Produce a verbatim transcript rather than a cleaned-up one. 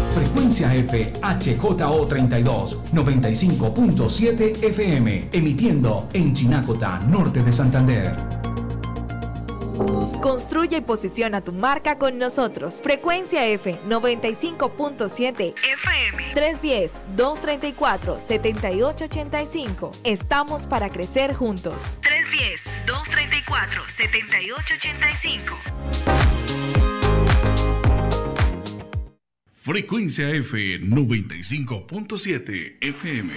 Frecuencia F H J O treinta y dos, noventa y cinco punto siete F M, emitiendo en Chinacota, norte de Santander. Construye y posiciona tu marca con nosotros. Frecuencia F noventa y cinco punto siete F M, tres uno cero, dos tres cuatro, siete ocho ocho cinco. Estamos para crecer juntos. tres uno cero, dos tres cuatro, siete ocho ocho cinco. Frecuencia F noventa y cinco punto siete F M.